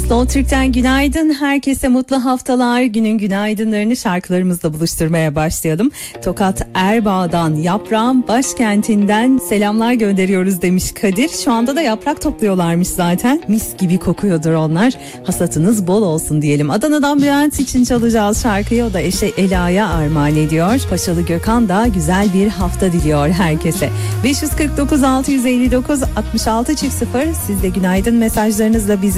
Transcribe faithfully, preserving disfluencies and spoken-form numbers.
Slow Türk'ten günaydın. Herkese mutlu haftalar. Günün günaydınlarını şarkılarımızla buluşturmaya başlayalım. Tokat Erbaa'dan, yaprağın başkentinden selamlar gönderiyoruz demiş Kadir. Şu anda da yaprak topluyorlarmış zaten. Mis gibi kokuyordur onlar. Hasatınız bol olsun diyelim. Adana'dan Bülent için çalacağız şarkıyı. O da eşe Ela'ya armağan ediyor. Paşalı Gökhan da güzel bir hafta diliyor herkese. beş yüz kırk dokuz altı yüz elli dokuz altmış altı sıfır. Siz de günaydın mesajlarınızla bizi